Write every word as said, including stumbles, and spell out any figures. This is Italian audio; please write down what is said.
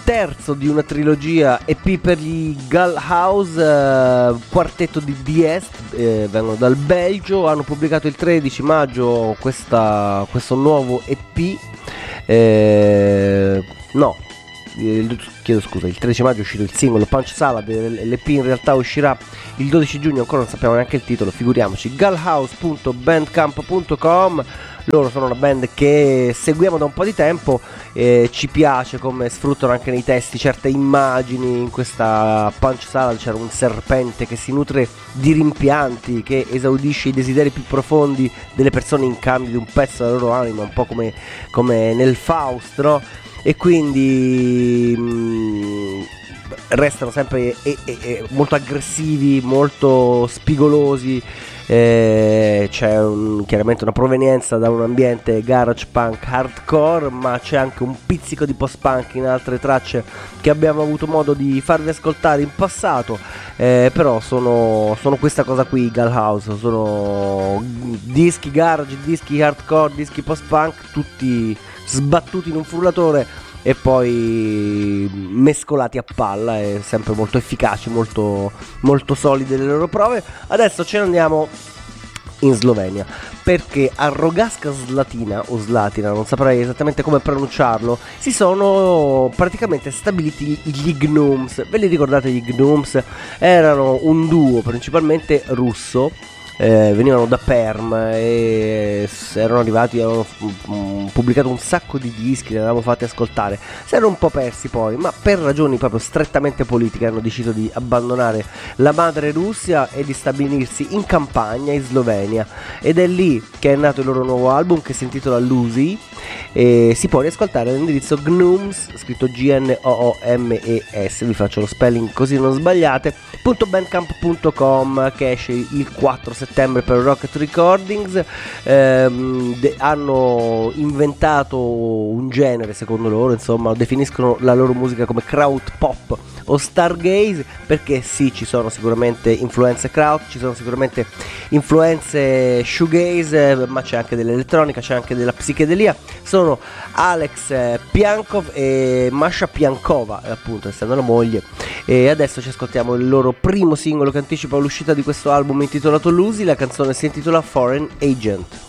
terzo di una trilogia E P per gli Gull House, eh, quartetto di The Est, eh, vengono dal Belgio, hanno pubblicato il tredici maggio questa, questo nuovo E P, eh, no, eh, chiedo scusa, il tredici maggio è uscito il singolo Punch Salad, l'E P in realtà uscirà il dodici giugno, ancora non sappiamo neanche il titolo, figuriamoci. gullhouse punto bandcamp punto com. Loro sono una band che seguiamo da un po' di tempo, eh, ci piace come sfruttano anche nei testi certe immagini. In questa Punch Salad c'era un serpente che si nutre di rimpianti, che esaudisce i desideri più profondi delle persone in cambio di un pezzo della loro anima, un po' come, come nel Faust, no? E quindi mh, restano sempre e, e, e molto aggressivi, molto spigolosi. Eh, c'è un, chiaramente una provenienza da un ambiente garage punk hardcore, ma c'è anche un pizzico di post punk in altre tracce che abbiamo avuto modo di farvi ascoltare in passato, eh, però sono, sono questa cosa qui, i Gull House, sono dischi garage, dischi hardcore, dischi post punk, tutti sbattuti in un frullatore e poi mescolati a palla, e sempre molto efficaci, molto, molto solide le loro prove. Adesso ce ne andiamo in Slovenia, perché a Rogaška Slatina o Slatina, non saprei esattamente come pronunciarlo, si sono praticamente stabiliti gli Gnums. Ve li ricordate gli Gnums? Erano un duo principalmente russo, Eh, venivano da Perm e erano arrivati, avevano um, pubblicato un sacco di dischi, li avevamo fatti ascoltare, si erano un po' persi poi, ma per ragioni proprio strettamente politiche hanno deciso di abbandonare la madre Russia e di stabilirsi in campagna in Slovenia, ed è lì che è nato il loro nuovo album che si intitola Lucy, e si può riascoltare all'indirizzo Gnums, scritto G N O O M E S, vi faccio lo spelling così non sbagliate, .bandcamp punto com, che esce il quattro settembre per Rocket Recordings. ehm, de- hanno inventato un genere, secondo loro, insomma, definiscono la loro musica come kraut pop o stargaze, perché sì, ci sono sicuramente influenze kraut, ci sono sicuramente influenze shoegaze, ma c'è anche dell'elettronica, c'è anche della psichedelia. Sono Alex Piankov e Masha Piankova, appunto, essendo la moglie. E adesso ci ascoltiamo il loro primo singolo che anticipa l'uscita di questo album intitolato Lucy. La canzone si intitola Foreign Agent.